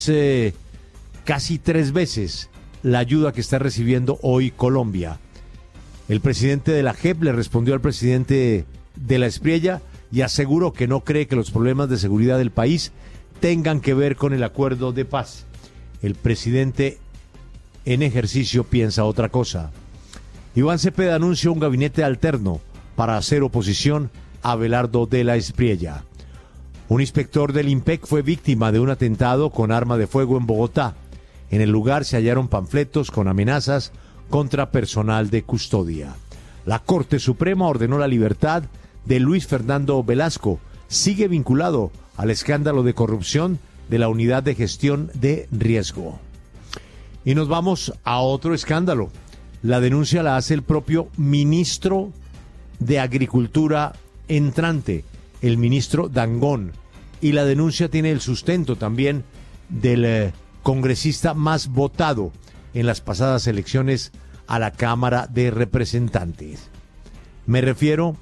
casi 3 veces la ayuda que está recibiendo hoy Colombia. El presidente de la JEP le respondió al presidente de la Espriella y aseguró que no cree que los problemas de seguridad del país tengan que ver con el acuerdo de paz. El presidente en ejercicio piensa otra cosa. Iván Cepeda anuncia un gabinete alterno para hacer oposición a Abelardo de la Espriella. Un inspector del IMPEC fue víctima de un atentado con arma de fuego en Bogotá. En el lugar se hallaron panfletos con amenazas contra personal de custodia. La Corte Suprema ordenó la libertad de Luis Fernando Velasco. Sigue vinculado al escándalo de corrupción de la Unidad de Gestión de Riesgo. Y nos vamos a otro escándalo. La denuncia la hace el propio ministro de Agricultura entrante, el ministro Dangond. Y la denuncia tiene el sustento también del congresista más votado en las pasadas elecciones a la Cámara de Representantes. Me refiero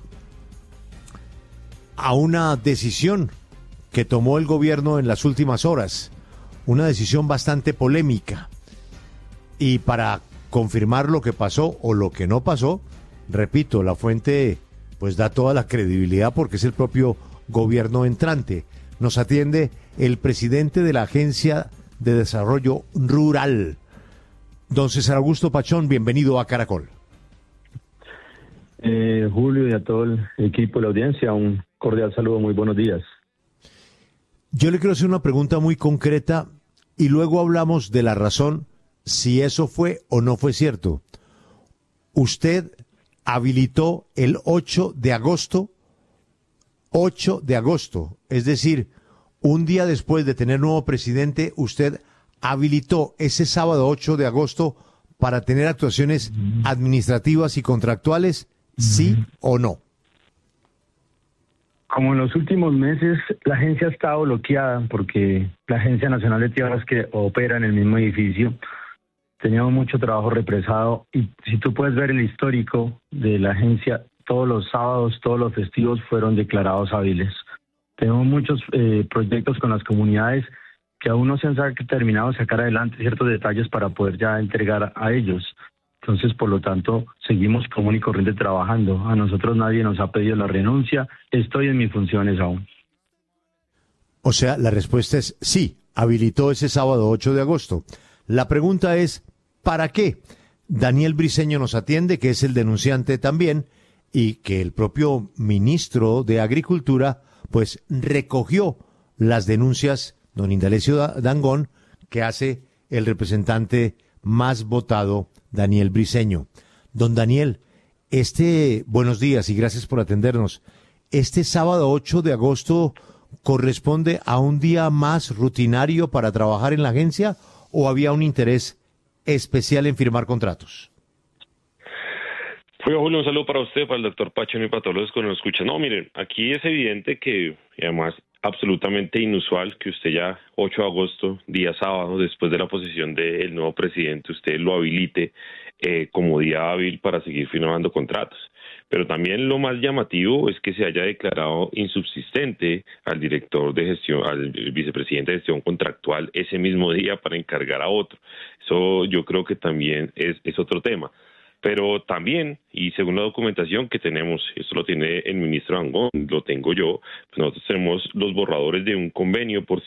a una decisión que tomó el gobierno en las últimas horas, una decisión bastante polémica. Y para confirmar lo que pasó o lo que no pasó, repito, la fuente pues da toda la credibilidad porque es el propio gobierno entrante. Nos atiende el presidente de la Agencia de Desarrollo Rural, don César Augusto Pachón. Bienvenido a Caracol. Julio, y a todo el equipo de la audiencia, un cordial saludo, muy buenos días. Yo le quiero hacer una pregunta muy concreta y luego hablamos de la razón, si eso fue o no fue cierto. Usted habilitó el 8 de agosto, es decir, un día después de tener nuevo presidente, usted habilitó ese sábado 8 de agosto para tener actuaciones administrativas y contractuales, ¿sí o no? Como en los últimos meses, la agencia ha estado bloqueada porque la Agencia Nacional de Tierras, que opera en el mismo edificio, teníamos mucho trabajo represado, y si tú puedes ver el histórico de la agencia, todos los sábados, todos los festivos fueron declarados hábiles. Tenemos muchos proyectos con las comunidades que aún no se han terminado de sacar adelante ciertos detalles para poder ya entregar a ellos. Entonces, por lo tanto, seguimos común y corriente trabajando. A nosotros nadie nos ha pedido la renuncia. Estoy en mis funciones aún. O sea, la respuesta es sí, habilitó ese sábado 8 de agosto. La pregunta es, ¿para qué? Daniel Briceño nos atiende, que es el denunciante también, y que el propio ministro de Agricultura pues recogió las denuncias, don Indalecio Dangond, que hace el representante más votado, Daniel Briceño. Don Daniel, buenos días y gracias por atendernos. ¿Este sábado 8 de agosto corresponde a un día más rutinario para trabajar en la agencia o había un interés especial en firmar contratos? Julio, un saludo para usted, para el doctor Pachón y para todos los que nos escuchan. No, miren, aquí es evidente que, y además absolutamente inusual, que usted ya 8 de agosto, día sábado, después de la posesión del nuevo presidente, usted lo habilite como día hábil para seguir firmando contratos. Pero también lo más llamativo es que se haya declarado insubsistente al director de gestión, al vicepresidente de gestión contractual ese mismo día para encargar a otro. Eso yo creo que también es otro tema. Pero también, y según la documentación que tenemos, esto lo tiene el ministro Dangond, lo tengo yo, pues nosotros tenemos los borradores de un convenio por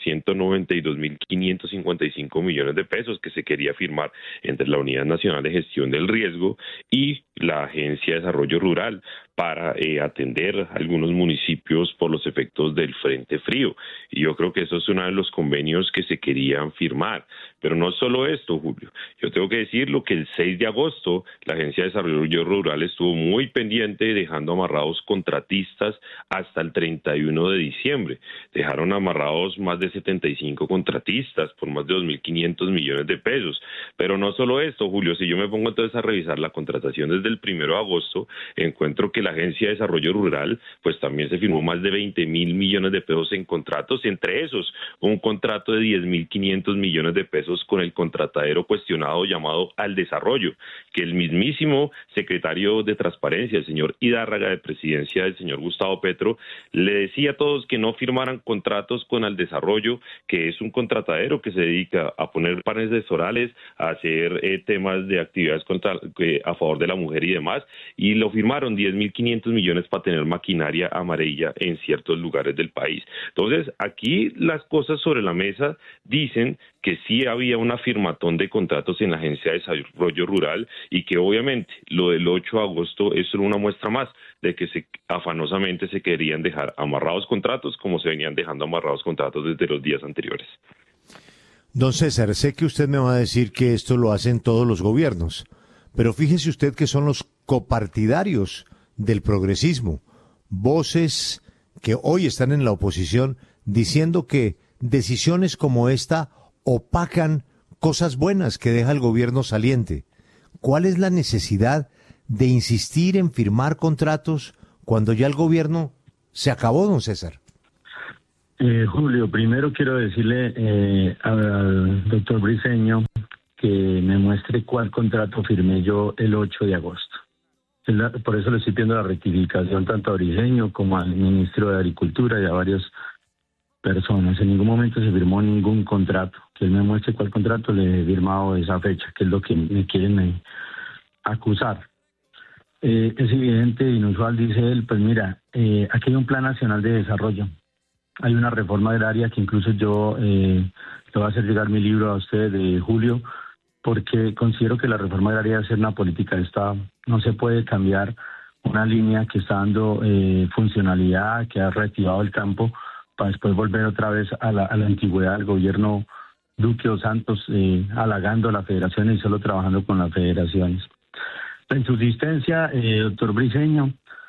192.555 millones de pesos que se quería firmar entre la Unidad Nacional de Gestión del Riesgo y la Agencia de Desarrollo Rural para atender a algunos municipios por los efectos del Frente Frío. Y yo creo que eso es uno de los convenios que se querían firmar. Pero no solo esto, Julio. Yo tengo que decirlo que el 6 de agosto la Agencia de Desarrollo Rural estuvo muy pendiente, dejando amarrados contratistas hasta el 31 de diciembre. Dejaron amarrados más de 75 contratistas por más de 2.500 millones de pesos. Pero no solo esto, Julio. Si yo me pongo entonces a revisar la contratación desde el 1 de agosto, encuentro que la Agencia de Desarrollo Rural pues también se firmó más de 20.000 millones de pesos en contratos, entre esos un contrato de 10.500 millones de pesos con el contratadero cuestionado llamado Al Desarrollo, que el mismísimo secretario secretario de Transparencia, el señor Hidárraga, de Presidencia del señor Gustavo Petro, le decía a todos que no firmaran contratos con Aldesarrollo, que es un contratadero que se dedica a poner paneles solarios, a hacer temas de actividades a favor de la mujer y demás, y lo firmaron 10.500 millones para tener maquinaria amarilla en ciertos lugares del país. Entonces, aquí las cosas sobre la mesa dicen que sí había una firmatón de contratos en la Agencia de Desarrollo Rural y que obviamente lo del 8 de agosto es solo una muestra más de que afanosamente se querían dejar amarrados contratos como se venían dejando amarrados contratos desde los días anteriores. Don César, sé que usted me va a decir que esto lo hacen todos los gobiernos, pero fíjese usted que son los copartidarios del progresismo, voces que hoy están en la oposición diciendo que decisiones como esta opacan cosas buenas que deja el gobierno saliente. ¿Cuál es la necesidad de insistir en firmar contratos cuando ya el gobierno se acabó, don César? Julio, primero quiero decirle al doctor Briceño que me muestre cuál contrato firmé yo el 8 de agosto. Por eso le estoy pidiendo la rectificación tanto a Briceño como al ministro de Agricultura y a varias personas. En ningún momento se firmó ningún contrato. Que él me muestre cuál contrato le he firmado esa fecha, que es lo que me quieren acusar. Es evidente, inusual, dice él, pues mira, aquí hay un Plan Nacional de Desarrollo. Hay una reforma agraria que incluso yo le voy a hacer llegar mi libro a usted de Julio, porque considero que la reforma agraria debe ser una política de Estado. No se puede cambiar una línea que está dando funcionalidad, que ha reactivado el campo, para después volver otra vez a la antigüedad del gobierno Duque o Santos, halagando a la federación y solo trabajando con las federaciones. En subsistencia, doctor Briceño,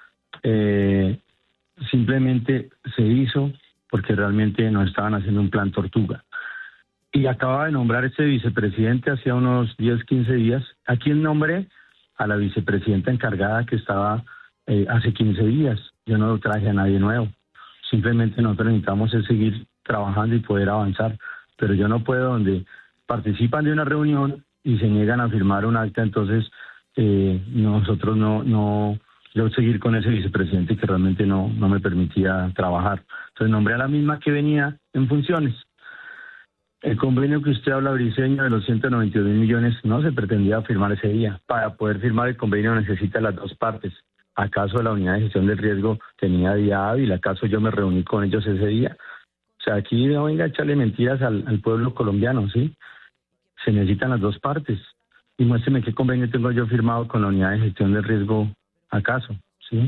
simplemente se hizo porque realmente nos estaban haciendo un plan tortuga. Y acababa de nombrar este vicepresidente hacía unos 10, 15 días. ¿A quién nombré? A la vicepresidenta encargada que estaba hace 15 días. Yo no traje a nadie nuevo. Simplemente nosotros necesitamos es seguir trabajando y poder avanzar. Pero yo no puedo, donde participan de una reunión y se niegan a firmar un acta, entonces nosotros no yo seguir con ese vicepresidente que realmente no me permitía trabajar. Entonces nombré a la misma que venía en funciones. El convenio que usted habla, Briceño, de los 192 millones, no se pretendía firmar ese día. Para poder firmar el convenio necesita las dos partes. ¿Acaso la unidad de gestión del riesgo tenía día hábil? ¿Acaso yo me reuní con ellos ese día? O sea, aquí no venga a echarle mentiras al pueblo colombiano, ¿sí? Se necesitan las dos partes. Y muéstreme qué convenio tengo yo firmado con la unidad de gestión del riesgo, ¿acaso? ¿Sí?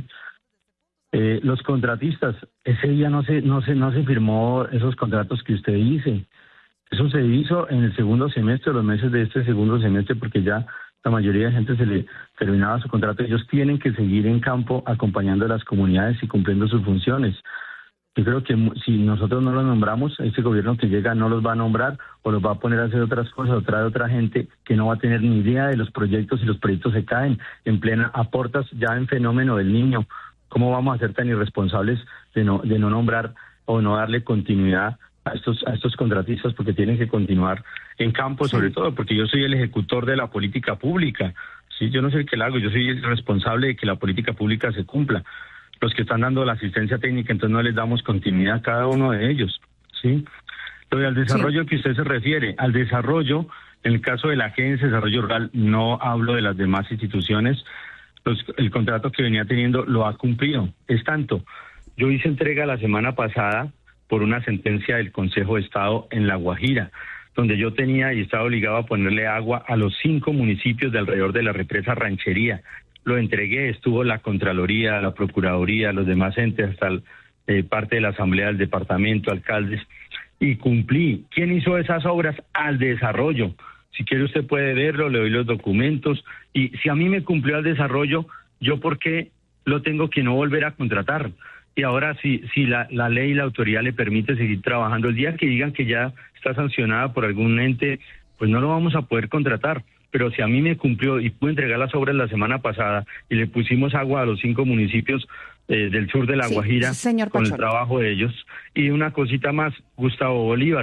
Los contratistas, ese día no se firmó esos contratos que usted dice. Eso se hizo en el segundo semestre, los meses de este segundo semestre, porque ya la mayoría de gente se le terminaba su contrato. Ellos tienen que seguir en campo acompañando a las comunidades y cumpliendo sus funciones. Yo creo que si nosotros no los nombramos, este gobierno que llega no los va a nombrar o los va a poner a hacer otras cosas o traer otra gente que no va a tener ni idea de los proyectos y los proyectos se caen en plena, a portas ya en fenómeno del Niño. ¿Cómo vamos a ser tan irresponsables de no nombrar o no darle continuidad a estos contratistas? Porque tienen que continuar en campo, sobre todo porque yo soy el ejecutor de la política pública. Sí, yo no soy el que la hago, yo soy el responsable de que la política pública se cumpla. Los que están dando la asistencia técnica, entonces no les damos continuidad a cada uno de ellos, ¿sí? Lo al desarrollo que usted se refiere, al desarrollo, en el caso de la Agencia de Desarrollo Rural, no hablo de las demás instituciones, el contrato que venía teniendo lo ha cumplido. Es tanto, yo hice entrega la semana pasada por una sentencia del Consejo de Estado en La Guajira, donde yo tenía y estaba obligado a ponerle agua a los 5 municipios de alrededor de la represa Ranchería. Lo entregué, estuvo la Contraloría, la Procuraduría, los demás entes, hasta parte de la Asamblea del Departamento, alcaldes, y cumplí. ¿Quién hizo esas obras? Al desarrollo. Si quiere usted puede verlo, le doy los documentos, y si a mí me cumplió al desarrollo, ¿yo por qué lo tengo que no volver a contratar? Y ahora si la ley y la autoridad le permite seguir trabajando, el día que digan que ya está sancionada por algún ente, pues no lo vamos a poder contratar. Pero si a mí me cumplió y pude entregar las obras la semana pasada y le pusimos agua a los 5 municipios del sur de La Guajira con el trabajo de ellos. Y una cosita más, Gustavo Bolívar,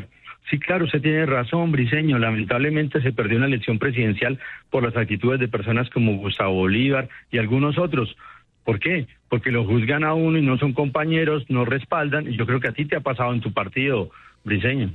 Sí, claro, usted tiene razón, Briceño. Lamentablemente se perdió una elección presidencial por las actitudes de personas como Gustavo Bolívar y algunos otros. ¿Por qué? Porque lo juzgan a uno y no son compañeros, no respaldan. Y yo creo que a ti te ha pasado en tu partido, Briceño.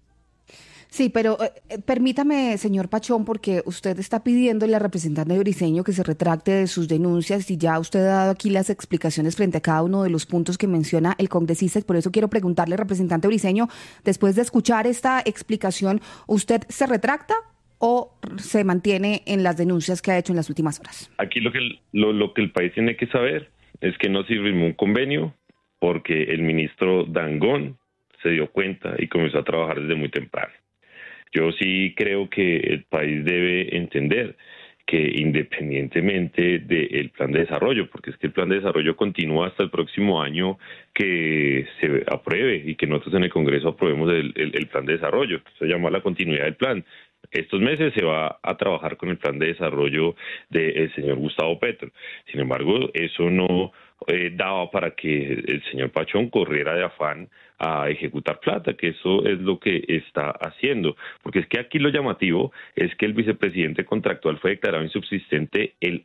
Sí, pero permítame, señor Pachón, porque usted está pidiéndole al representante de Briceño que se retracte de sus denuncias y ya usted ha dado aquí las explicaciones frente a cada uno de los puntos que menciona el congresista. Y por eso quiero preguntarle, representante Briceño, después de escuchar esta explicación, ¿usted se retracta o se mantiene en las denuncias que ha hecho en las últimas horas? Aquí lo que el país tiene que saber es que no se firmó un convenio porque el ministro Dangond se dio cuenta y comenzó a trabajar desde muy temprano. Yo sí creo que el país debe entender que independientemente del plan de desarrollo, porque es que el plan de desarrollo continúa hasta el próximo año que se apruebe y que nosotros en el Congreso aprobemos el plan de desarrollo. Eso llama la continuidad del plan. Estos meses se va a trabajar con el plan de desarrollo del señor Gustavo Petro. Sin embargo, eso no daba para que el señor Pachón corriera de afán a ejecutar plata, que eso es lo que está haciendo. Porque es que aquí lo llamativo es que el vicepresidente contractual fue declarado insubsistente el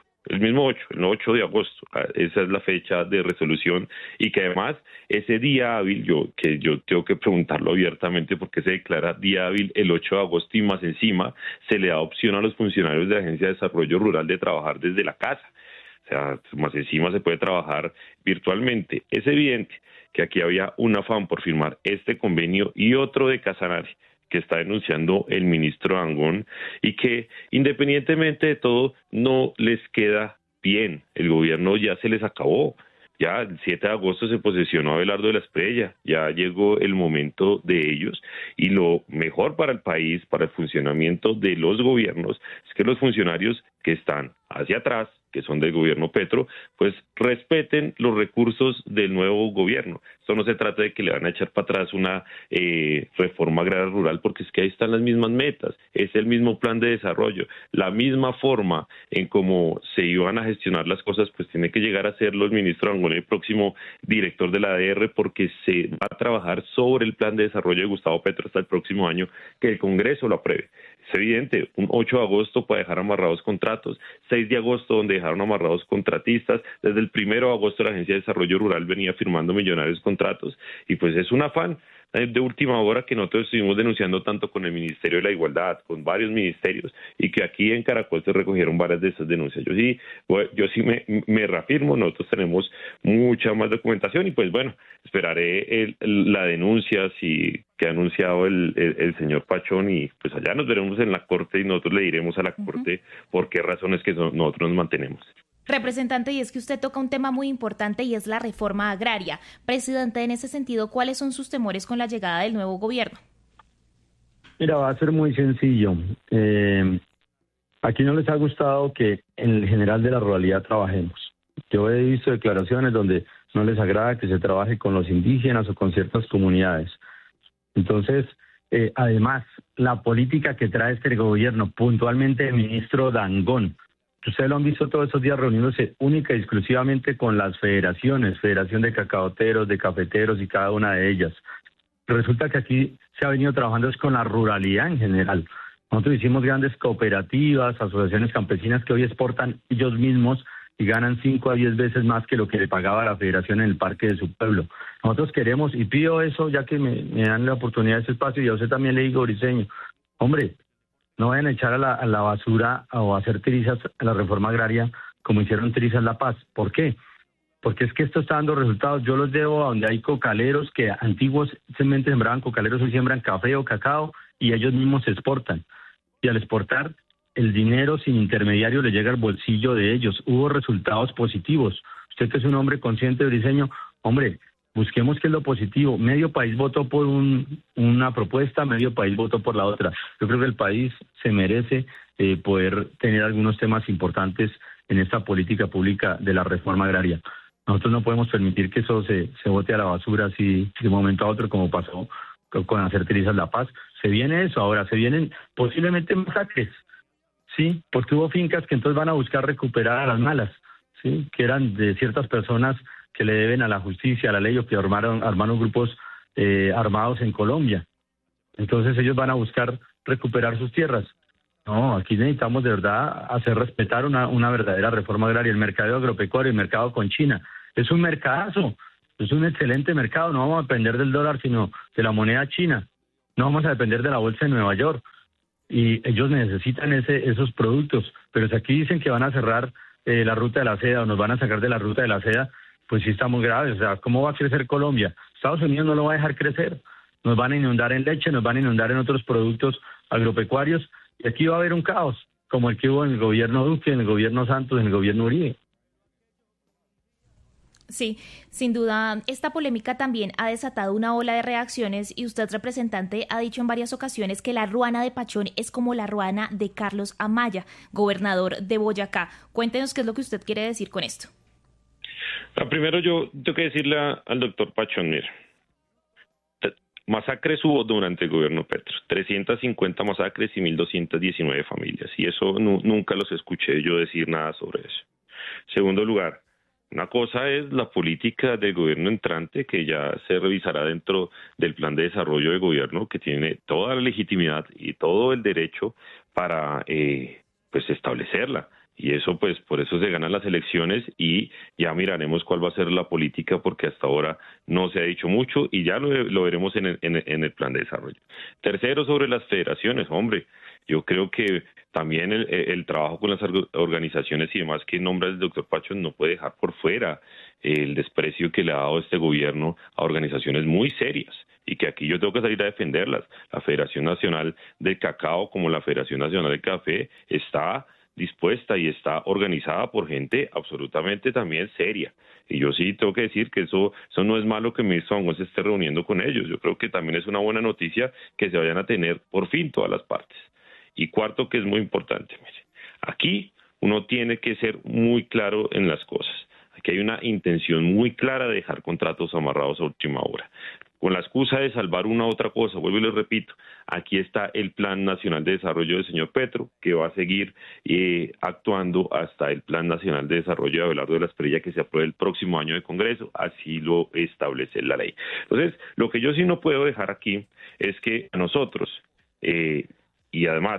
8 de agosto. Esa es la fecha de resolución y que además ese día hábil, yo tengo que preguntarlo abiertamente porque se declara día hábil el 8 de agosto y más encima se le da opción a los funcionarios de la Agencia de Desarrollo Rural de trabajar desde la casa. O sea, más encima se puede trabajar virtualmente. Es evidente que aquí había un afán por firmar este convenio y otro de Casanare que está denunciando el ministro Dangond y que independientemente de todo no les queda bien. El gobierno ya se les acabó. Ya el 7 de agosto se posesionó Abelardo de la Espriella, ya llegó el momento de ellos y lo mejor para el país, para el funcionamiento de los gobiernos, es que los funcionarios que están hacia atrás, que son del gobierno Petro, pues respeten los recursos del nuevo gobierno. Esto no se trata de que le van a echar para atrás una reforma agraria rural, porque es que ahí están las mismas metas, es el mismo plan de desarrollo, la misma forma en cómo se iban a gestionar las cosas, pues tiene que llegar a ser el ministro Dangond, el próximo director de la ADR, porque se va a trabajar sobre el plan de desarrollo de Gustavo Petro hasta el próximo año, que el Congreso lo apruebe. Es evidente, un 8 de agosto para dejar amarrados contratos, 6 de agosto donde dejaron amarrados contratistas, desde el 1 de agosto la Agencia de Desarrollo Rural venía firmando millonarios contratos y pues es un afán de última hora que nosotros estuvimos denunciando tanto con el Ministerio de la Igualdad, con varios ministerios y que aquí en Caracol se recogieron varias de esas denuncias. Yo sí me reafirmo, nosotros tenemos mucha más documentación y pues bueno, esperaré la denuncia que ha anunciado el señor Pachón y pues allá nos veremos en la Corte y nosotros le diremos a la Corte por qué razones que nosotros nos mantenemos. Representante, y es que usted toca un tema muy importante y es la reforma agraria. Presidente, en ese sentido, ¿cuáles son sus temores con la llegada del nuevo gobierno? Mira, va a ser muy sencillo. Aquí no les ha gustado que en el general de la ruralidad trabajemos. Yo he visto declaraciones donde no les agrada que se trabaje con los indígenas o con ciertas comunidades. Entonces, además, la política que trae este gobierno, puntualmente el ministro Dangond, ustedes lo han visto todos esos días reuniéndose única y exclusivamente con las federaciones, Federación de Cacaoteros, de Cafeteros y cada una de ellas. Resulta que aquí se ha venido trabajando es con la ruralidad en general. Nosotros hicimos grandes cooperativas, asociaciones campesinas que hoy exportan ellos mismos y ganan 5 a 10 veces más que lo que le pagaba la federación en el parque de su pueblo. Nosotros queremos, y pido eso ya que me dan la oportunidad de ese espacio, y a usted también le digo, Briceño, hombre, no vayan a echar a la basura o a hacer trizas a la reforma agraria como hicieron trizas La Paz. ¿Por qué? Porque es que esto está dando resultados. Yo los debo a donde hay cocaleros que antiguos simplemente sembraban cocaleros, hoy siembran café o cacao y ellos mismos se exportan. Y al exportar, el dinero sin intermediario le llega al bolsillo de ellos. Hubo resultados positivos. Usted que es un hombre consciente, Briceño, hombre, busquemos qué es lo positivo. Medio país votó por una propuesta, medio país votó por la otra. Yo creo que el país se merece poder tener algunos temas importantes en esta política pública de la reforma agraria. Nosotros no podemos permitir que eso se bote a la basura así de un momento a otro como pasó con hacer trizas La Paz. Se viene eso, ahora se vienen posiblemente masacres, ¿sí? Porque hubo fincas que entonces van a buscar recuperar a las malas, ¿sí? Que eran de ciertas personas que le deben a la justicia, a la ley, o que armaron grupos armados en Colombia. Entonces ellos van a buscar recuperar sus tierras. No, aquí necesitamos de verdad hacer respetar una verdadera reforma agraria. El mercado agropecuario, el mercado con China, es un mercadazo, es un excelente mercado. No vamos a depender del dólar, sino de la moneda china. No vamos a depender de la bolsa de Nueva York. Y ellos necesitan esos productos. Pero si aquí dicen que van a cerrar la ruta de la seda o nos van a sacar de la ruta de la seda, pues sí está muy grave. O sea, ¿cómo va a crecer Colombia? Estados Unidos no lo va a dejar crecer. Nos van a inundar en leche, nos van a inundar en otros productos agropecuarios. Y aquí va a haber un caos, como el que hubo en el gobierno Duque, en el gobierno Santos, en el gobierno Uribe. Sí, sin duda, esta polémica también ha desatado una ola de reacciones y usted, representante, ha dicho en varias ocasiones que la ruana de Pachón es como la ruana de Carlos Amaya, gobernador de Boyacá. Cuéntenos qué es lo que usted quiere decir con esto. Primero yo tengo que decirle al doctor Pachón, mira, masacres hubo durante el gobierno Petro, 350 masacres y 1.219 familias, y eso nunca los escuché yo decir nada sobre eso. Segundo lugar, una cosa es la política del gobierno entrante, que ya se revisará dentro del plan de desarrollo de gobierno, que tiene toda la legitimidad y todo el derecho para pues establecerla. Y eso, pues, por eso se ganan las elecciones y ya miraremos cuál va a ser la política, porque hasta ahora no se ha dicho mucho y ya lo veremos en el plan de desarrollo. Tercero, sobre las federaciones, hombre, yo creo que también el trabajo con las organizaciones y demás que nombra el doctor Pachón no puede dejar por fuera el desprecio que le ha dado este gobierno a organizaciones muy serias, y que aquí yo tengo que salir a defenderlas. La Federación Nacional del Cacao, como la Federación Nacional del Café, está dispuesta y está organizada por gente absolutamente también seria. Y yo sí tengo que decir que eso no es malo que el ministro Dangond se esté reuniendo con ellos. Yo creo que también es una buena noticia que se vayan a tener por fin todas las partes. Y cuarto, que es muy importante, mire, aquí uno tiene que ser muy claro en las cosas. Aquí hay una intención muy clara de dejar contratos amarrados a última hora, con la excusa de salvar una u otra cosa. Vuelvo y les repito, aquí está el Plan Nacional de Desarrollo del señor Petro, que va a seguir actuando hasta el Plan Nacional de Desarrollo de Abelardo de la Espriella, que se apruebe el próximo año de Congreso, así lo establece la ley. Entonces, lo que yo sí no puedo dejar aquí es que a nosotros, y además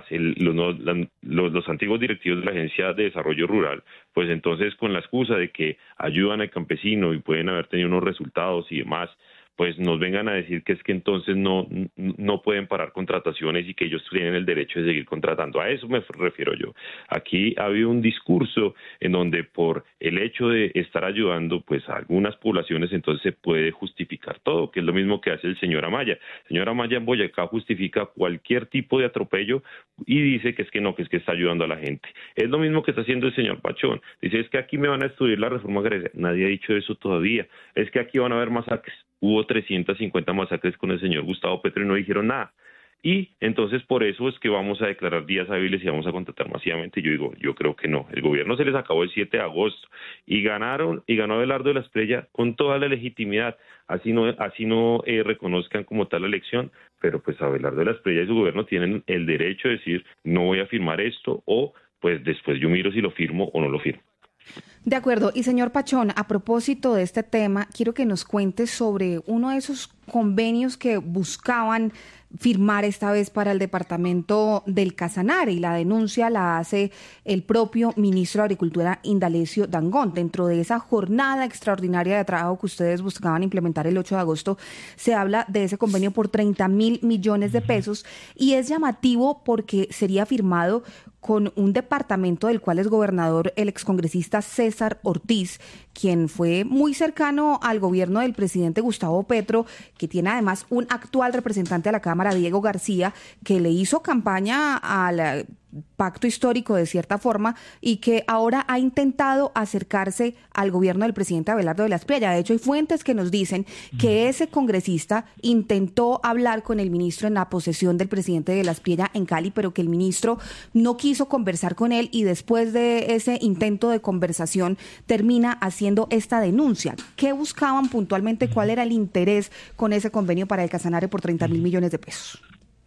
los antiguos directivos de la Agencia de Desarrollo Rural, pues entonces con la excusa de que ayudan al campesino y pueden haber tenido unos resultados y demás, pues nos vengan a decir que es que entonces no pueden parar contrataciones y que ellos tienen el derecho de seguir contratando. A eso me refiero yo. Aquí ha habido un discurso en donde por el hecho de estar ayudando pues a algunas poblaciones entonces se puede justificar todo, que es lo mismo que hace el señor Amaya. El señor Amaya en Boyacá justifica cualquier tipo de atropello y dice que es que no, que es que está ayudando a la gente. Es lo mismo que está haciendo el señor Pachón. Dice, es que aquí me van a estudiar la reforma agraria. Nadie ha dicho eso todavía. Es que aquí van a haber masacres. Hubo 350 masacres con el señor Gustavo Petro y no dijeron nada. Y entonces por eso es que vamos a declarar días hábiles y vamos a contratar masivamente. Yo creo que no. El gobierno se les acabó el 7 de agosto y ganó Abelardo de la Espriella con toda la legitimidad. Así no reconozcan como tal la elección, pero pues Abelardo de la Espriella y su gobierno tienen el derecho de decir no voy a firmar esto, o pues después yo miro si lo firmo o no lo firmo. De acuerdo. Y señor Pachón, a propósito de este tema, quiero que nos cuente sobre uno de esos convenios que buscaban firmar esta vez para el departamento del Casanare, y la denuncia la hace el propio ministro de Agricultura, Indalecio Dangond. Dentro de esa jornada extraordinaria de trabajo que ustedes buscaban implementar el 8 de agosto, se habla de ese convenio por 30.000 millones de pesos, y es llamativo porque sería firmado con un departamento del cual es gobernador el excongresista César Ortiz, quien fue muy cercano al gobierno del presidente Gustavo Petro, que tiene además un actual representante a la Cámara, Diego García, que le hizo campaña al pacto histórico de cierta forma, y que ahora ha intentado acercarse al gobierno del presidente Abelardo de la Espriella. De hecho, hay fuentes que nos dicen que ese congresista intentó hablar con el ministro en la posesión del presidente de la Espriella en Cali, pero que el ministro no quiso conversar con él, y después de ese intento de conversación termina haciendo esta denuncia. ¿Qué buscaban puntualmente? ¿Cuál era el interés con ese convenio para el Casanare por 30.000 millones de pesos?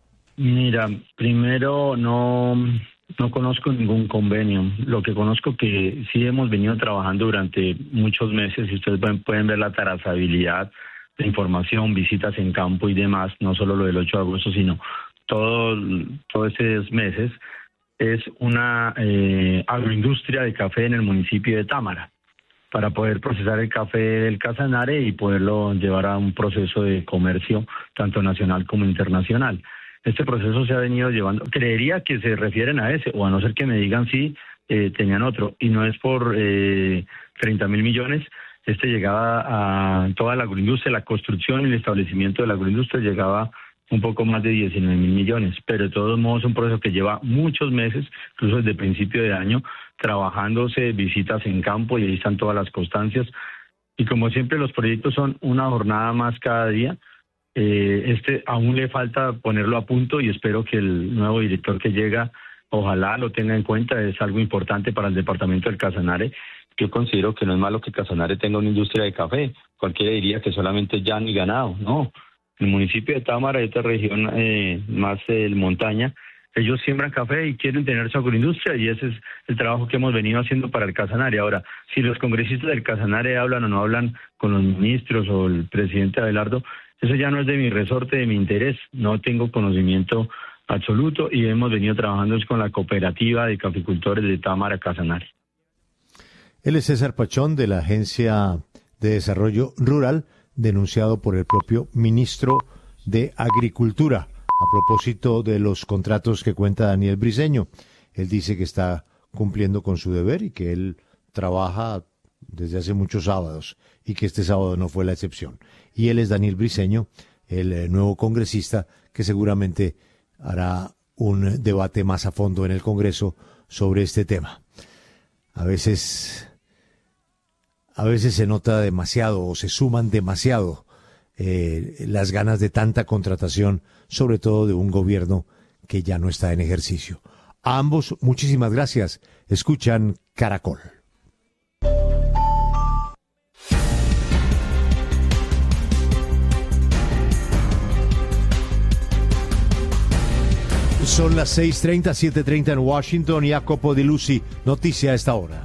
Mira, primero no conozco ningún convenio. Lo que conozco que sí hemos venido trabajando durante muchos meses, y ustedes pueden ver la trazabilidad de información, visitas en campo y demás, no solo lo del 8 de agosto, sino todos esos meses, es una agroindustria de café en el municipio de Támara, para poder procesar el café del Casanare y poderlo llevar a un proceso de comercio tanto nacional como internacional. Este proceso se ha venido llevando, creería que se refieren a ese, o a no ser que me digan si tenían otro, y no es por 30.000 millones. Llegaba a toda la agroindustria, la construcción y el establecimiento de la agroindustria llegaba un poco más de 19.000 millones, pero de todos modos es un proceso que lleva muchos meses, incluso desde principio de año, trabajándose, visitas en campo, y ahí están todas las constancias. Y como siempre, los proyectos son una jornada más cada día. Aún le falta ponerlo a punto, y espero que el nuevo director que llega, ojalá lo tenga en cuenta. Es algo importante para el departamento del Casanare. Yo considero que no es malo que Casanare tenga una industria de café. Cualquiera diría que solamente llano y ganado. No, el municipio de Támara y esta región más montaña, ellos siembran café y quieren tener su agroindustria, y ese es el trabajo que hemos venido haciendo para el Casanare. Ahora, si los congresistas del Casanare hablan o no hablan con los ministros o el presidente Abelardo, eso ya no es de mi resorte, de mi interés. No tengo conocimiento absoluto, y hemos venido trabajando con la cooperativa de caficultores de Támara, Casanare. Él es César Pachón, de la Agencia de Desarrollo Rural, denunciado por el propio ministro de Agricultura a propósito de los contratos que cuenta Daniel Briceño. Él dice que está cumpliendo con su deber y que él trabaja desde hace muchos sábados y que este sábado no fue la excepción. Y él es Daniel Briceño, el nuevo congresista, que seguramente hará un debate más a fondo en el Congreso sobre este tema. A veces se nota demasiado o se suman demasiado las ganas de tanta contratación, sobre todo de un gobierno que ya no está en ejercicio. A ambos, muchísimas gracias. Escuchan Caracol. Son las 6:30, 7:30 en Washington. Jacopo Di Lucy, noticia a esta hora.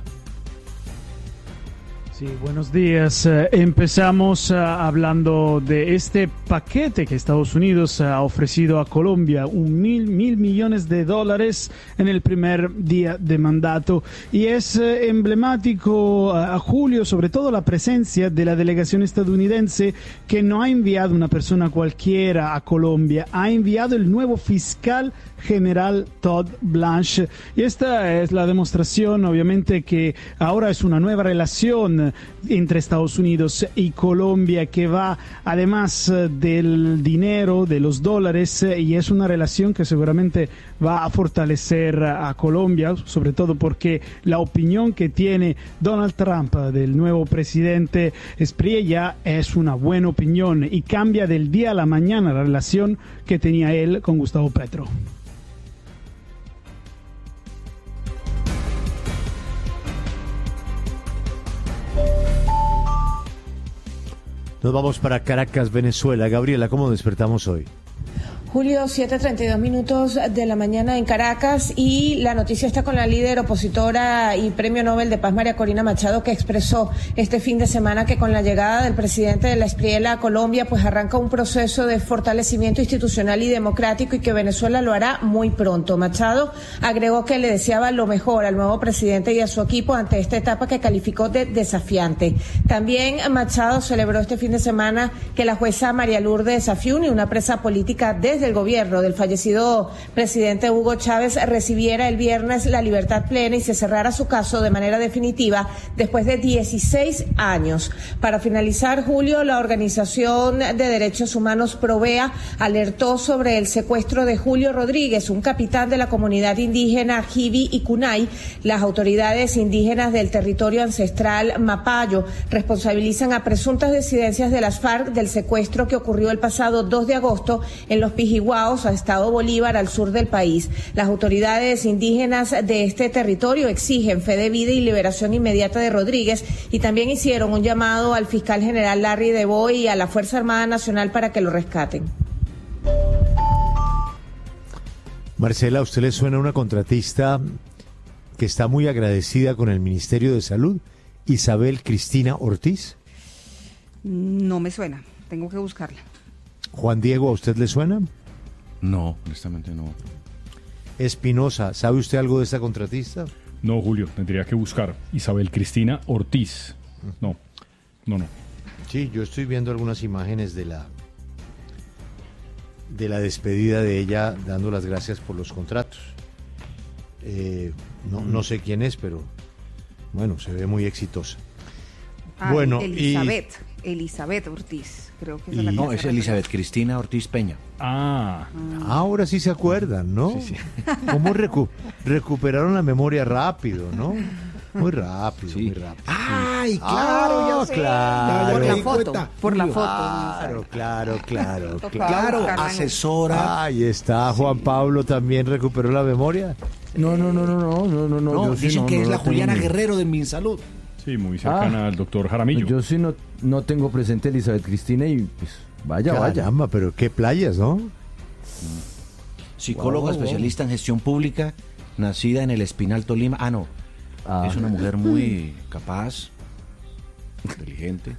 Sí, buenos días. Empezamos hablando de este paquete que Estados Unidos ha ofrecido a Colombia, mil millones de dólares en el primer día de mandato. Y es emblemático a Julio, sobre todo la presencia de la delegación estadounidense, que no ha enviado una persona cualquiera a Colombia, ha enviado el nuevo fiscal general Todd Blanche. Y esta es la demostración, obviamente, que ahora es una nueva relación entre Estados Unidos y Colombia, que va además del dinero, de los dólares, y es una relación que seguramente va a fortalecer a Colombia, sobre todo porque la opinión que tiene Donald Trump del nuevo presidente Espriella es una buena opinión, y cambia del día a la mañana la relación que tenía él con Gustavo Petro. Nos vamos para Caracas, Venezuela. Gabriela, ¿cómo despertamos hoy? Julio, 7:32 de la mañana en Caracas, y la noticia está con la líder opositora y Premio Nobel de Paz, María Corina Machado, que expresó este fin de semana que con la llegada del presidente de la Espriella a Colombia, pues arranca un proceso de fortalecimiento institucional y democrático, y que Venezuela lo hará muy pronto. Machado agregó que le deseaba lo mejor al nuevo presidente y a su equipo ante esta etapa que calificó de desafiante. También Machado celebró este fin de semana que la jueza María Lourdes Afiuni, una presa política desde el gobierno del fallecido presidente Hugo Chávez, recibiera el viernes la libertad plena y se cerrara su caso de manera definitiva después de 16 años. Para finalizar, Julio, la Organización de Derechos Humanos Provea alertó sobre el secuestro de Julio Rodríguez, un capitán de la comunidad indígena Jibi y Cunay. Las autoridades indígenas del territorio ancestral Mapayo responsabilizan a presuntas disidencias de las FARC del secuestro que ocurrió el pasado 2 de agosto en los Pijiguaos, a Estado Bolívar, al sur del país. Las autoridades indígenas de este territorio exigen fe de vida y liberación inmediata de Rodríguez, y también hicieron un llamado al fiscal general Larry Deboy y a la Fuerza Armada Nacional para que lo rescaten. Marcela, ¿a usted le suena una contratista que está muy agradecida con el Ministerio de Salud, Isabel Cristina Ortiz? No me suena. tengo que buscarla. Juan Diego, ¿a usted le suena? No, honestamente no. Espinosa, ¿sabe usted algo de esta contratista? No, Julio, tendría que buscar. Isabel Cristina Ortiz. No. Sí, yo estoy viendo algunas imágenes de la despedida de ella, dando las gracias por los contratos. No sé quién es, pero bueno, se ve muy exitosa. Bueno, Elizabeth Ortiz, creo que y, no, es Elizabeth Cristina Ortiz Peña. Ahora sí se acuerdan, ¿no? Sí. ¿Cómo recuperaron la memoria rápido, no? Muy rápido, Sí. muy rápido. ¡Ay, claro! Ya sé. Claro. Por la foto. Claro, asesora. Ahí está, Juan Pablo también recuperó la memoria. No, yo sí dicen que es la tengo Juliana ni- Guerrero de Minsalud. Sí, muy cercana al doctor Jaramillo. Yo sí no tengo presente a Elizabeth Cristina y pues vaya. Caramba, pero qué playas, ¿no? Psicóloga Wow. especialista en gestión pública, nacida en el Espinal, Tolima. Es una mujer muy capaz, inteligente.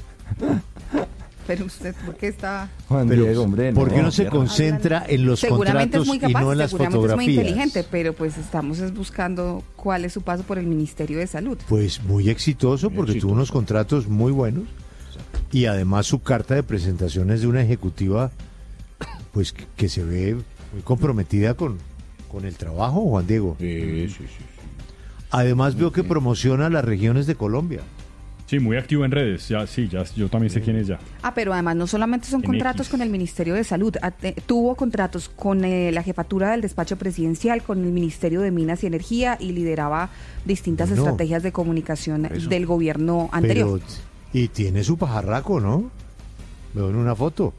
Pero usted, ¿por qué está...? Juan Pero, Diego, hombre, ¿por qué no se Hablando. concentra en los Seguramente es contratos muy y capaz, no en las seguramente es muy fotografías? inteligente, pero pues estamos buscando cuál es su paso por el Ministerio de Salud. Pues muy exitoso Muy porque exitoso. tuvo unos contratos muy buenos y además su carta de presentación es de una ejecutiva pues que se ve muy comprometida con el trabajo, Juan Diego. Sí. Además veo que promociona las regiones de Colombia. Sí, muy activo en redes. Ya, yo también sé quién es ya. Pero además no solamente son En contratos X. con el Ministerio de Salud, tuvo contratos con la jefatura del despacho presidencial, con el Ministerio de Minas y Energía y lideraba distintas No. estrategias de comunicación Eso. del gobierno anterior. Y tiene su pajarraco, ¿no? Veo en una foto.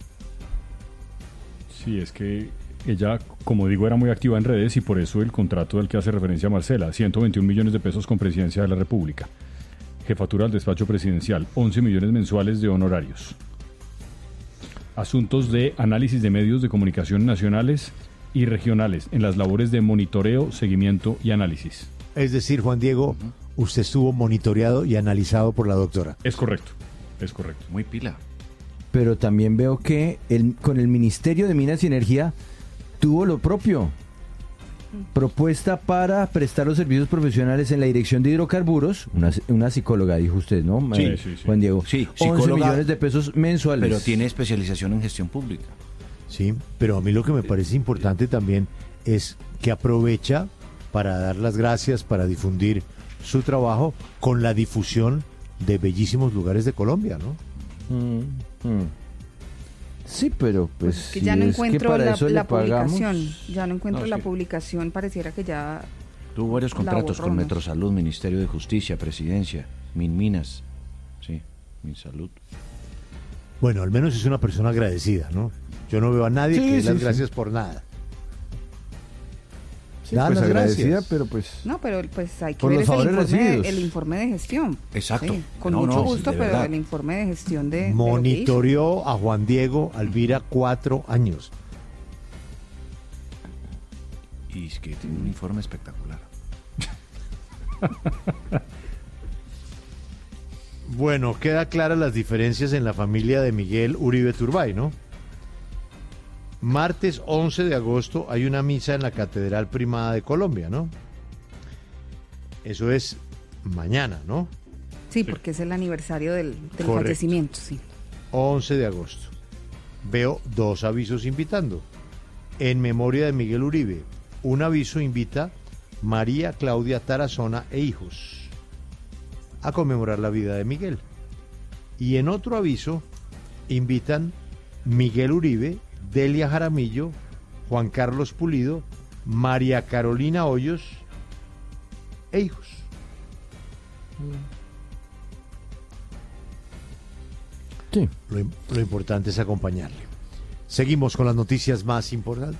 Sí, es que ella, como digo, era muy activa en redes y por eso el contrato al que hace referencia Marcela, 121 millones de pesos con Presidencia de la República. Jefatura del despacho presidencial, 11 millones mensuales de honorarios. Asuntos de análisis de medios de comunicación nacionales y regionales en las labores de monitoreo, seguimiento y análisis. Es decir, Juan Diego, usted estuvo monitoreado y analizado por la doctora. Es correcto. Muy pila. Pero también veo que con el Ministerio de Minas y Energía tuvo lo propio. Propuesta para prestar los servicios profesionales en la Dirección de Hidrocarburos, una psicóloga, dijo usted, ¿no? Sí. Juan Diego. Sí, 11 psicóloga, millones de pesos mensuales. Pero tiene especialización en gestión pública. Sí, pero a mí lo que me parece importante también es que aprovecha para dar las gracias, para difundir su trabajo con la difusión de bellísimos lugares de Colombia, ¿no? Sí, pero pues Que ya no encuentro para eso la le pagamos. publicación, ya no encuentro No, la sí. publicación, pareciera que ya... Tuvo varios La contratos con borramos. Metrosalud, Ministerio de Justicia, Presidencia, Minminas. Sí, Minsalud. Bueno, al menos es una persona agradecida, ¿no? Yo no veo a nadie Sí, que dé sí, las sí. gracias por nada. Sí, Da pues las agradecida, gracias. pero pues... No, pero pues hay que Por ver los favores recibidos. el informe de gestión. Exacto. Sí, con No, mucho no, gusto, de pero verdad. el informe de gestión de... Monitoreó a Juan Diego Alvira 4 años. Y es que tiene un informe espectacular. Bueno, queda claras las diferencias en la familia de Miguel Uribe Turbay, ¿no? Martes 11 de agosto hay una misa en la Catedral Primada de Colombia, ¿no? Eso es mañana, ¿no? Sí, porque es el aniversario del Correcto. fallecimiento, sí. 11 de agosto. Veo 2 avisos invitando. En memoria de Miguel Uribe, un aviso invita María Claudia Tarazona e hijos a conmemorar la vida de Miguel. Y en otro aviso invitan Miguel Uribe, Delia Jaramillo, Juan Carlos Pulido, María Carolina Hoyos e hijos. Sí. Lo importante es acompañarle. Seguimos con las noticias más importantes.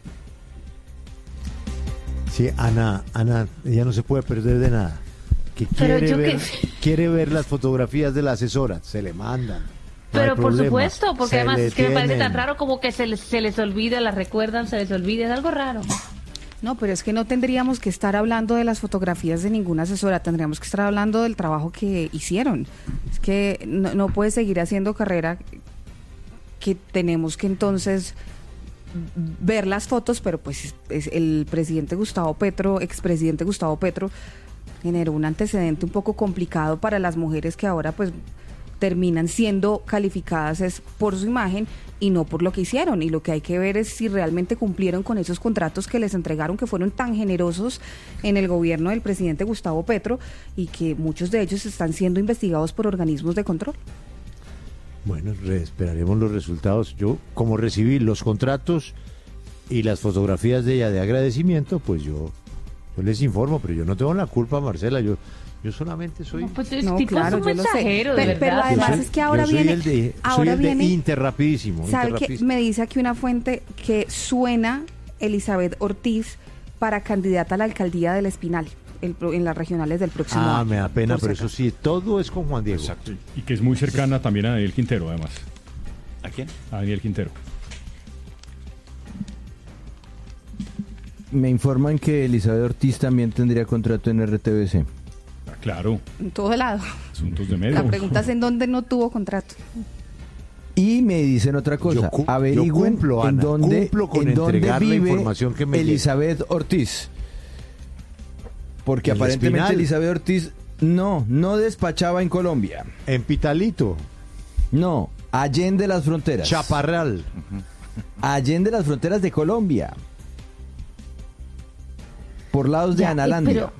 Sí, Ana, ella no se puede perder de nada. Que quiere ver las fotografías de la asesora, se le mandan. No hay Pero por problema. supuesto, porque Se además le es que me parece tienen. tan raro como que se les olvida, las recuerdan, se les olvida, es algo raro. No, pero es que no tendríamos que estar hablando de las fotografías de ninguna asesora, tendríamos que estar hablando del trabajo que hicieron. Es que no puede seguir haciendo carrera que tenemos que entonces ver las fotos, pero pues el presidente Gustavo Petro, expresidente Gustavo Petro, generó un antecedente un poco complicado para las mujeres que ahora pues terminan siendo calificadas es por su imagen y no por lo que hicieron, y lo que hay que ver es si realmente cumplieron con esos contratos que les entregaron, que fueron tan generosos en el gobierno del presidente Gustavo Petro, y que muchos de ellos están siendo investigados por organismos de control. Bueno, esperaremos los resultados. Yo, como recibí los contratos y las fotografías de ella de agradecimiento, pues yo les informo, pero yo no tengo la culpa, Marcela, yo solamente soy... No, pues es claro, un yo lo sé. mensajero, de Pero verdad. además es que ahora viene... Soy el de Interrapidísimo. ¿Sabe qué? Me dice aquí una fuente que suena Elizabeth Ortiz para candidata a la alcaldía del Espinal en las regionales del próximo año. Me da pena, pero eso sí, todo es con Juan Diego. Exacto. Y que es muy cercana también a Daniel Quintero, además. ¿A quién? A Daniel Quintero. Me informan que Elizabeth Ortiz también tendría contrato en RTBC. Claro. En todo lado. Asuntos de medio. La pregunta es en dónde no tuvo contrato. Y me dicen otra cosa. Averigüen yo cumplo, Ana, en dónde vive la información que me Elizabeth Ortiz. Porque ¿En aparentemente Espinal? Elizabeth Ortiz no despachaba en Colombia. En Pitalito. No, allende las fronteras. Chaparral. Allende las fronteras de Colombia. Por lados de Analandia.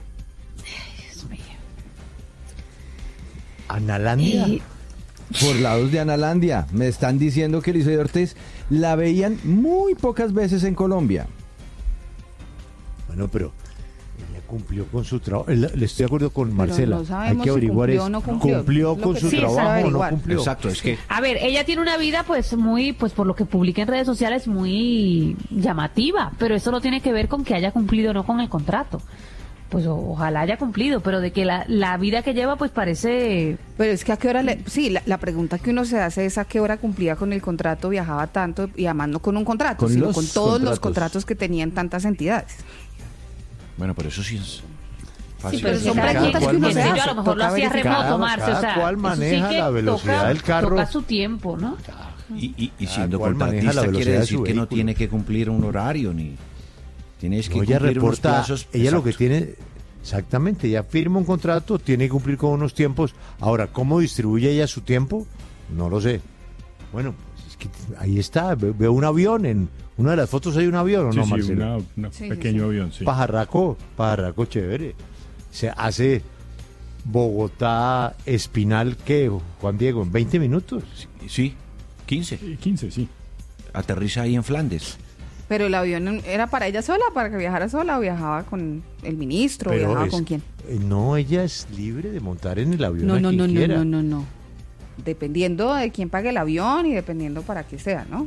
¿Analandia? Por lados de Analandia. Me están diciendo que Elizabeth Ortiz la veían muy pocas veces en Colombia. Bueno, pero ella cumplió con su trabajo. Le estoy de acuerdo con Marcela. No sabemos hay que averiguar si cumplió o no cumplió con su trabajo o no cumplió. Exacto, es que... A ver, ella tiene una vida pues muy, pues por lo que publica en redes sociales, muy llamativa, pero eso no tiene que ver con que haya cumplido o no con el contrato. Pues ojalá haya cumplido, pero de que la vida que lleva pues parece... Pero es que a qué hora la pregunta que uno se hace es a qué hora cumplía con el contrato, viajaba tanto, y además no con un contrato, sino con todos los contratos que tenían tantas entidades. Bueno, pero eso sí es fácil. Sí, pero son preguntas que uno se hace. A lo mejor lo hacía remoto, Marce, o sea, cuál maneja sí que la velocidad del carro. Toca su tiempo, ¿no? Y siendo cuál maneja la contratista velocidad quiere de decir su que no vehículo. tiene que cumplir un horario, ni tienes que Ella cumplir unos reporta, plazos. ella lo Exacto. que tiene, exactamente, ella firma un contrato, tiene que cumplir con unos tiempos. Ahora, ¿cómo distribuye ella su tiempo? No lo sé. Bueno, pues es que ahí está, veo un avión, en una de las fotos hay un avión, ¿o no, Sí, Marcelo? un pequeño avión, sí. Pajarraco chévere. Se hace Bogotá, Espinal, ¿qué, Juan Diego? ¿En 20 minutos? Sí, 15. 15, sí. Aterriza ahí en Flandes. Pero el avión era para ella sola, para que viajara sola, o viajaba con el ministro, o viajaba con quién. No, ella es libre de montar en el avión. No. Dependiendo de quién pague el avión y dependiendo para qué sea, ¿no?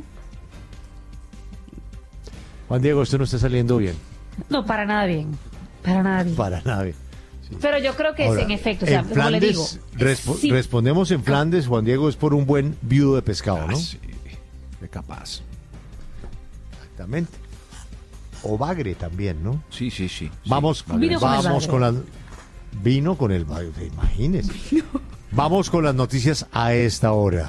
Juan Diego, esto no está saliendo bien. No, para nada bien. Para nada bien. Para nada bien. Sí. Pero yo creo que Ahora, es en efecto, o sea, en como le digo. Flandes, sí. respondemos en Flandes, Juan Diego, es por un buen viudo de pescado, ¿no? Sí, de capaz. Exactamente. O bagre también, ¿no? Sí. Vamos, Vino con el vamos bagre. con las... Vino con el bagre, imagínese. Vamos con las noticias a esta hora.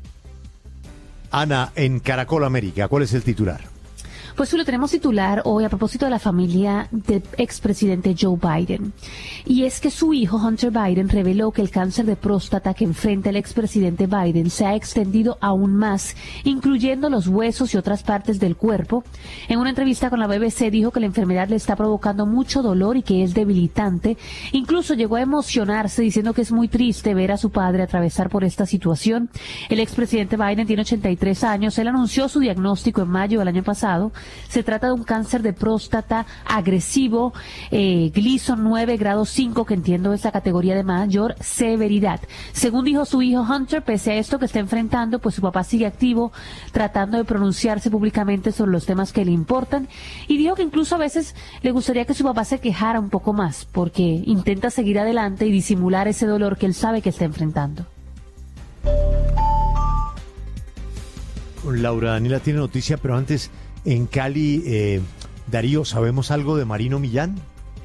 Ana, en Caracol América, ¿cuál es el titular? Pues lo tenemos titular hoy a propósito de la familia del expresidente Joe Biden. Y es que su hijo Hunter Biden reveló que el cáncer de próstata que enfrenta el expresidente Biden se ha extendido aún más, incluyendo los huesos y otras partes del cuerpo. En una entrevista con la BBC dijo que la enfermedad le está provocando mucho dolor y que es debilitante. Incluso llegó a emocionarse diciendo que es muy triste ver a su padre atravesar por esta situación. El expresidente Biden tiene 83 años. Él anunció su diagnóstico en mayo del año pasado. Se trata de un cáncer de próstata agresivo, Gleason 9, grado 5, que entiendo es la categoría de mayor severidad. Según dijo su hijo Hunter, pese a esto que está enfrentando, pues su papá sigue activo, tratando de pronunciarse públicamente sobre los temas que le importan, y dijo que incluso a veces le gustaría que su papá se quejara un poco más, porque intenta seguir adelante y disimular ese dolor que él sabe que está enfrentando. Laura Daniela tiene noticia, pero antes... En Cali, Darío, ¿sabemos algo de Marino Millán?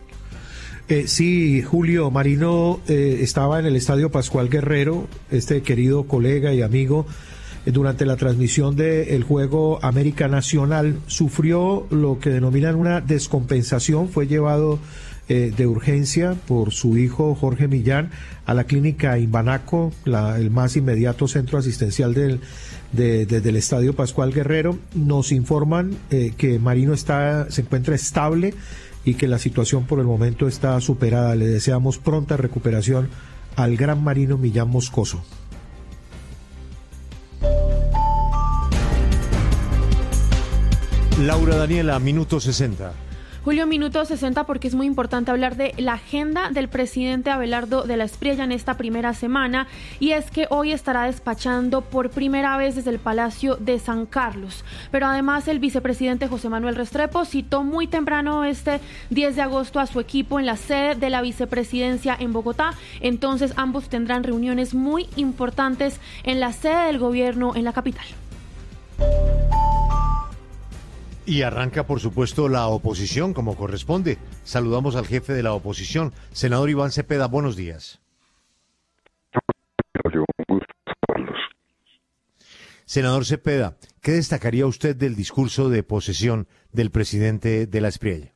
Sí, Julio, Marino estaba en el Estadio Pascual Guerrero, este querido colega y amigo durante la transmisión del juego América Nacional. Sufrió lo que denominan una descompensación, fue llevado de urgencia por su hijo Jorge Millán a la clínica Imbanaco, el más inmediato centro asistencial desde el Estadio Pascual Guerrero. Nos informan que Marino se encuentra estable y que la situación por el momento está superada. Le deseamos pronta recuperación al gran Marino Millán Moscoso. Laura Daniela, minuto 60. Julio, minuto 60, porque es muy importante hablar de la agenda del presidente Abelardo de la Espriella en esta primera semana, y es que hoy estará despachando por primera vez desde el Palacio de San Carlos. Pero además el vicepresidente José Manuel Restrepo citó muy temprano este 10 de agosto a su equipo en la sede de la vicepresidencia en Bogotá. Entonces ambos tendrán reuniones muy importantes en la sede del gobierno en la capital. Y arranca, por supuesto, la oposición, como corresponde. Saludamos al jefe de la oposición, senador Iván Cepeda. Buenos días. Senador Cepeda, ¿qué destacaría usted del discurso de posesión del presidente de la Espriella?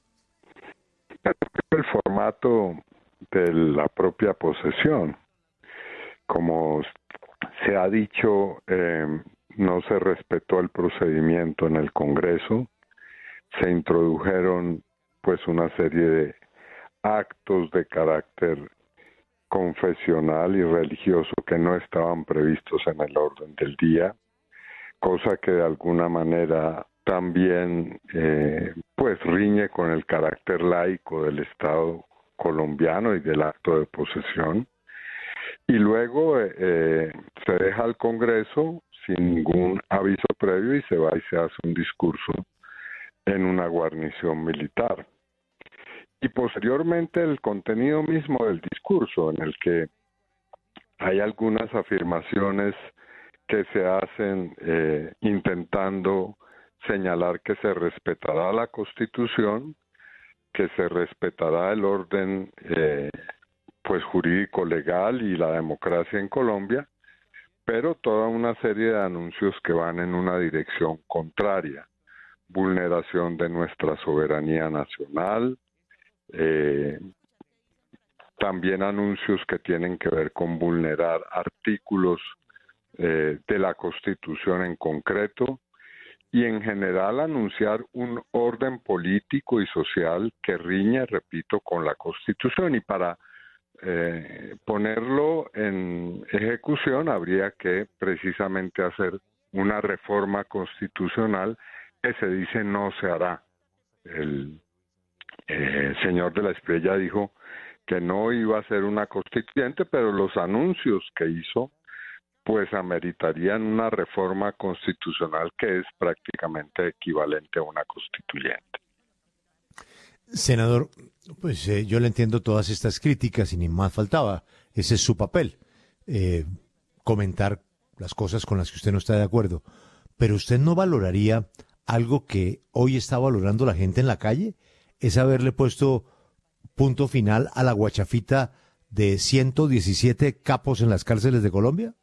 El formato de la propia posesión. Como se ha dicho, no se respetó el procedimiento en el Congreso, se introdujeron pues una serie de actos de carácter confesional y religioso que no estaban previstos en el orden del día, cosa que de alguna manera también pues riñe con el carácter laico del Estado colombiano y del acto de posesión. Y luego se deja al Congreso sin ningún aviso previo y se va y se hace un discurso en una guarnición militar. Y posteriormente el contenido mismo del discurso, en el que hay algunas afirmaciones que se hacen intentando señalar que se respetará la Constitución, que se respetará el orden pues jurídico legal y la democracia en Colombia, pero toda una serie de anuncios que van en una dirección contraria: vulneración de nuestra soberanía nacional, también anuncios que tienen que ver con vulnerar artículos de la Constitución en concreto, y en general anunciar un orden político y social que riñe, repito, con la Constitución. Y para ponerlo en ejecución habría que precisamente hacer una reforma constitucional que se dice no se hará. El señor de la Espriella dijo que no iba a ser una constituyente, pero los anuncios que hizo pues ameritarían una reforma constitucional que es prácticamente equivalente a una constituyente. Senador, pues yo le entiendo todas estas críticas y ni más faltaba. Ese es su papel, comentar las cosas con las que usted no está de acuerdo. Pero usted no valoraría algo que hoy está valorando la gente en la calle, es haberle puesto punto final a la guachafita de 117 capos en las cárceles de Colombia.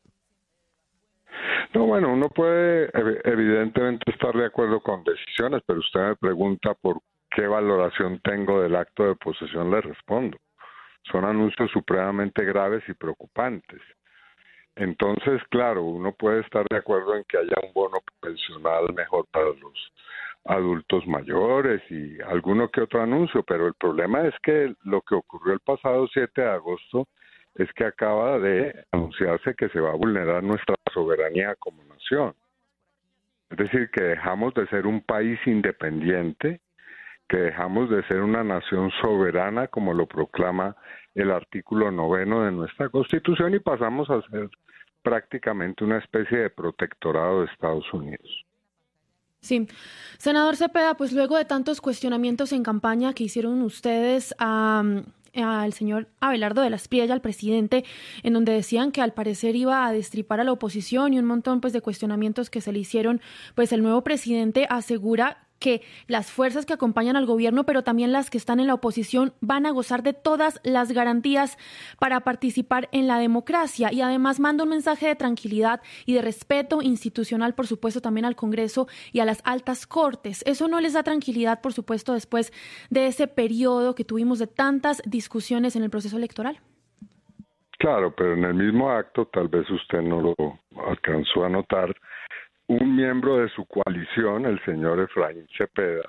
No, bueno, uno puede evidentemente estar de acuerdo con decisiones, pero usted me pregunta por qué valoración tengo del acto de posesión, le respondo. Son anuncios supremamente graves y preocupantes. Entonces, claro, uno puede estar de acuerdo en que haya un bono pensional mejor para los adultos mayores y alguno que otro anuncio, pero el problema es que lo que ocurrió el pasado 7 de agosto es que acaba de anunciarse que se va a vulnerar nuestra soberanía como nación. Es decir, que dejamos de ser un país independiente, que dejamos de ser una nación soberana, como lo proclama el artículo 9 de nuestra Constitución, y pasamos a ser prácticamente una especie de protectorado de Estados Unidos. Sí. Senador Cepeda, pues luego de tantos cuestionamientos en campaña que hicieron ustedes al señor Abelardo de la Espriella, al presidente, en donde decían que al parecer iba a destripar a la oposición y un montón pues de cuestionamientos que se le hicieron, pues el nuevo presidente asegura que las fuerzas que acompañan al gobierno, pero también las que están en la oposición, van a gozar de todas las garantías para participar en la democracia. Y además manda un mensaje de tranquilidad y de respeto institucional, por supuesto, también al Congreso y a las altas cortes. Eso no les da tranquilidad, por supuesto, después de ese periodo que tuvimos de tantas discusiones en el proceso electoral. Claro, pero en el mismo acto, tal vez usted no lo alcanzó a notar, un miembro de su coalición, el señor Efraín Cepeda,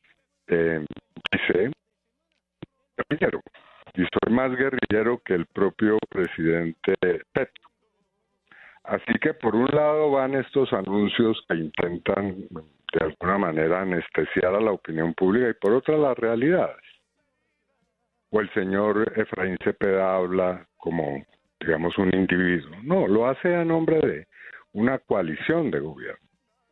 dice, guerrillero, y soy más guerrillero que el propio presidente Petro. Así que por un lado van estos anuncios que intentan de alguna manera anestesiar a la opinión pública y por otra las realidades. O el señor Efraín Cepeda habla como, digamos, un individuo. No, lo hace a nombre de una coalición de gobierno.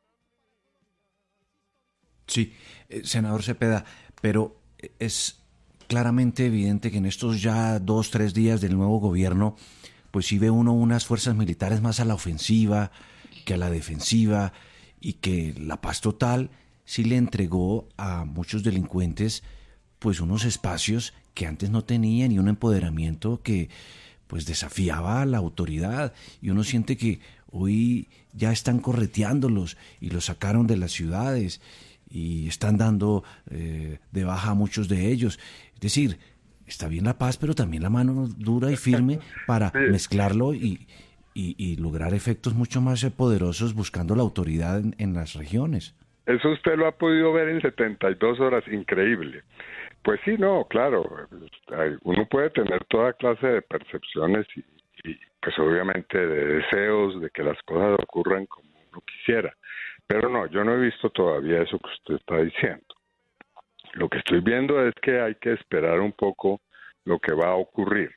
Sí, senador Cepeda, pero es claramente evidente que en estos ya 2-3 días del nuevo gobierno, pues sí ve uno unas fuerzas militares más a la ofensiva que a la defensiva, y que la paz total sí le entregó a muchos delincuentes pues unos espacios que antes no tenían y un empoderamiento que pues desafiaba a la autoridad, y uno siente que hoy ya están correteándolos y los sacaron de las ciudades y están dando de baja a muchos de ellos. Es decir, está bien la paz, pero también la mano dura y firme para mezclarlo y lograr efectos mucho más poderosos buscando la autoridad en las regiones. Eso usted lo ha podido ver en 72 horas, increíble. Pues sí, no, claro, uno puede tener toda clase de percepciones y pues obviamente de deseos de que las cosas ocurran como uno quisiera, pero no, yo no he visto todavía eso que usted está diciendo. Lo que estoy viendo es que hay que esperar un poco lo que va a ocurrir,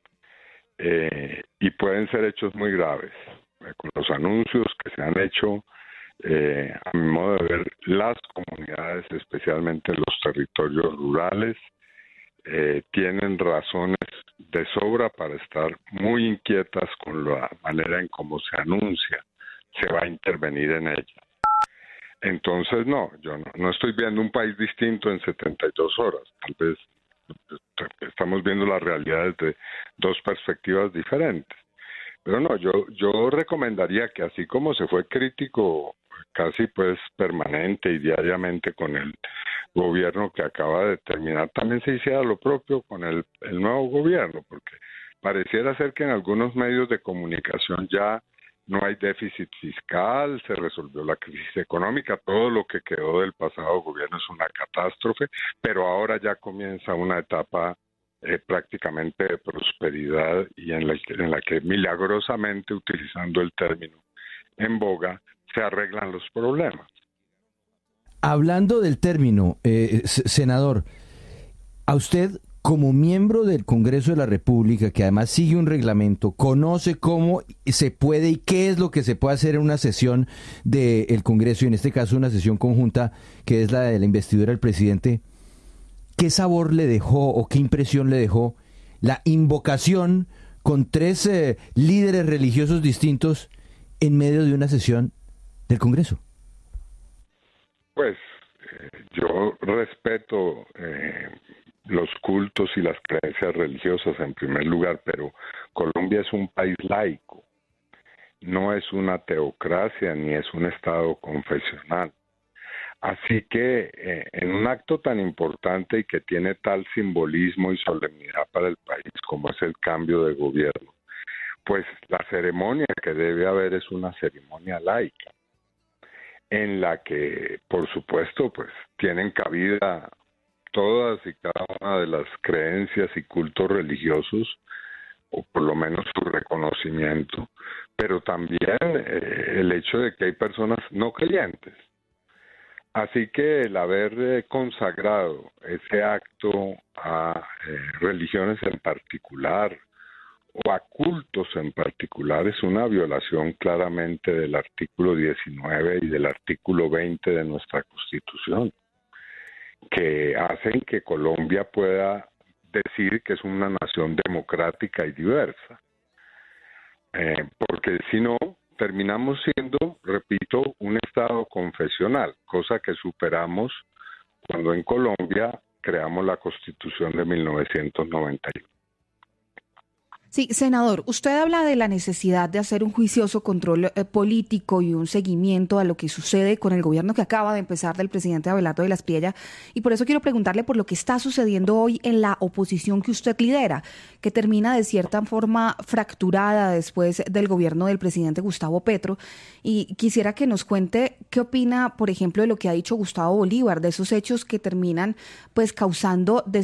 y pueden ser hechos muy graves, con los anuncios que se han hecho. A mi modo de ver, las comunidades, especialmente los territorios rurales, tienen razones de sobra para estar muy inquietas con la manera en cómo se anuncia, se va a intervenir en ella. Entonces, no, yo no estoy viendo un país distinto en 72 horas. Tal vez estamos viendo las realidades de dos perspectivas diferentes. Pero no, yo recomendaría que así como se fue crítico casi pues permanente y diariamente con el gobierno que acaba de terminar, también se hiciera lo propio con el nuevo gobierno, porque pareciera ser que en algunos medios de comunicación ya no hay déficit fiscal, se resolvió la crisis económica, todo lo que quedó del pasado gobierno es una catástrofe, pero ahora ya comienza una etapa prácticamente de prosperidad y en la que milagrosamente, utilizando el término en boga, se arreglan los problemas. Hablando del término, senador, a usted como miembro del Congreso de la República, que además sigue un reglamento, conoce cómo se puede y qué es lo que se puede hacer en una sesión del Congreso, y en este caso una sesión conjunta que es la de la investidura del presidente, ¿qué sabor le dejó o qué impresión le dejó la invocación con 3 líderes religiosos distintos en medio de una sesión del Congreso? Pues yo respeto los cultos y las creencias religiosas en primer lugar, pero Colombia es un país laico, no es una teocracia ni es un estado confesional. Así que en un acto tan importante y que tiene tal simbolismo y solemnidad para el país como es el cambio de gobierno, pues la ceremonia que debe haber es una ceremonia laica, en la que, por supuesto, pues tienen cabida todas y cada una de las creencias y cultos religiosos, o por lo menos su reconocimiento, pero también el hecho de que hay personas no creyentes. Así que el haber consagrado ese acto a religiones en particular o a cultos en particular es una violación claramente del artículo 19 y del artículo 20 de nuestra Constitución, que hacen que Colombia pueda decir que es una nación democrática y diversa. Porque si no, terminamos siendo, repito, un Estado confesional, cosa que superamos cuando en Colombia creamos la Constitución de 1991. Sí, senador, usted habla de la necesidad de hacer un juicioso control político y un seguimiento a lo que sucede con el gobierno que acaba de empezar del presidente Abelardo de la Espriella, y por eso quiero preguntarle por lo que está sucediendo hoy en la oposición que usted lidera, que termina de cierta forma fracturada después del gobierno del presidente Gustavo Petro, y quisiera que nos cuente qué opina, por ejemplo, de lo que ha dicho Gustavo Bolívar, de esos hechos que terminan pues causando